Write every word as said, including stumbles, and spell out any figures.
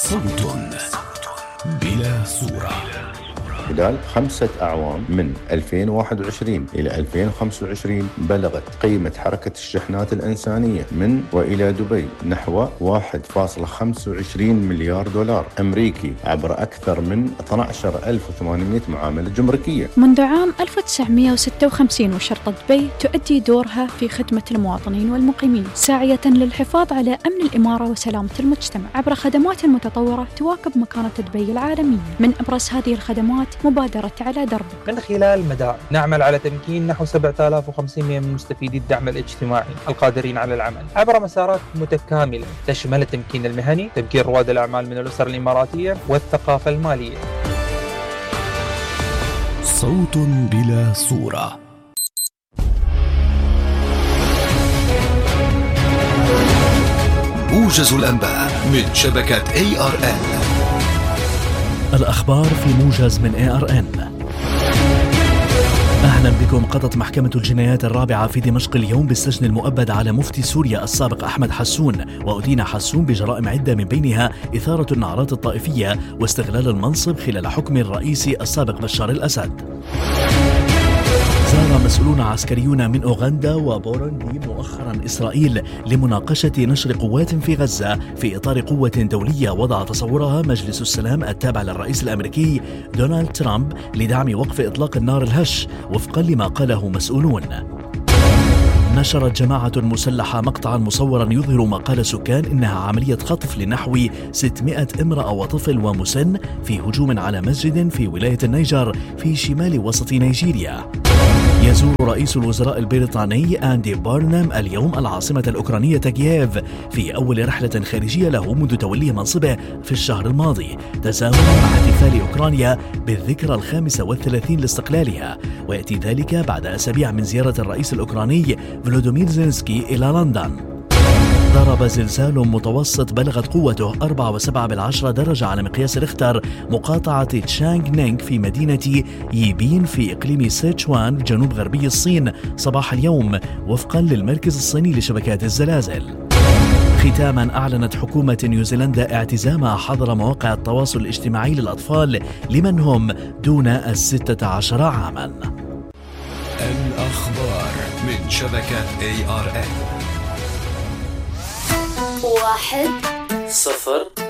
صوت بلا صورة. خلال خمسة أعوام من ألفين وواحد وعشرين إلى ألفين وخمسة وعشرين بلغت قيمة حركة الشحنات الإنسانية من وإلى دبي نحو واحد فاصلة خمسة وعشرين مليار دولار أمريكي عبر أكثر من اثني عشر ألف وثمانمئة معاملة جمركية. منذ عام ألف وتسعمئة وستة وخمسين وشرطة دبي تؤدي دورها في خدمة المواطنين والمقيمين، ساعية للحفاظ على أمن الإمارة وسلامة المجتمع عبر خدمات متطورة تواكب مكانة دبي العالمية. من أبرز هذه الخدمات مبادرة على درب. من خلال مدار نعمل على تمكين نحو سبعة آلاف وخمسمئة من مستفيدي الدعم الاجتماعي القادرين على العمل عبر مسارات متكاملة تشمل التمكين المهني، تمكين رواد الأعمال من الأسر الإماراتية، والثقافة المالية. صوت بلا صورة. موجز الأنباء من شبكة إيه آر إن. الأخبار في موجز من إيه آر إن. أهلا بكم. قضت محكمة الجنايات الرابعة في دمشق اليوم بالسجن المؤبد على مفتي سوريا السابق أحمد حسون، وأدين حسون بجرائم عدة من بينها إثارة النعرات الطائفية واستغلال المنصب خلال حكم الرئيس السابق بشار الأسد. زار مسؤولون عسكريون من أوغندا وبوروندي مؤخرا إسرائيل لمناقشة نشر قوات في غزة في إطار قوة دولية وضع تصورها مجلس السلام التابع للرئيس الأمريكي دونالد ترامب لدعم وقف إطلاق النار الهش وفقا لما قاله مسؤولون. نشرت جماعة مسلحة مقطعا مصورا يظهر ما قال سكان إنها عملية خطف لنحو ستمئة امرأة وطفل ومسن في هجوم على مسجد في ولاية النيجر في شمال وسط نيجيريا. يزور رئيس الوزراء البريطاني أندي بارنام اليوم العاصمة الأوكرانية كييف في أول رحلة خارجية له منذ توليه منصبه في الشهر الماضي، تزامنا مع احتفال أوكرانيا بالذكرى الخامسة والثلاثين لاستقلالها، ويأتي ذلك بعد أسابيع من زيارة الرئيس الأوكراني فلودومير زيلينسكي إلى لندن. ضرب زلزال متوسط بلغت قوته أربعة فاصلة سبعة بالعشرة درجة على مقياس ريختر مقاطعة تشانغ نينغ في مدينة ييبين في إقليم سيتشوان جنوب غربي الصين صباح اليوم، وفقا للمركز الصيني لشبكات الزلازل. ختاما، أعلنت حكومة نيوزيلندا اعتزام حظر مواقع التواصل الاجتماعي للأطفال لمن هم دون الستة عشر عاما. الأخبار من شبكة إيه آر إن. واحد صفر